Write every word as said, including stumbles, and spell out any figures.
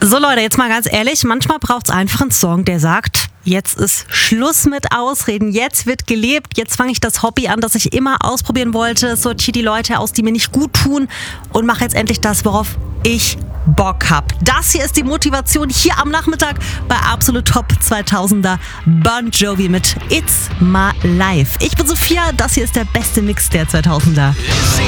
So Leute, jetzt mal ganz ehrlich, manchmal braucht es einfach einen Song, der sagt, jetzt ist Schluss mit Ausreden, jetzt wird gelebt, jetzt fange ich das Hobby an, das ich immer ausprobieren wollte, sortiere die Leute aus, die mir nicht gut tun und mache jetzt endlich das, worauf ich Bock hab. Das hier ist die Motivation hier am Nachmittag bei Absolut Top zweitausender Bon Jovi mit It's My Life. Ich bin Sophia, das hier ist der beste Mix der zweitausender.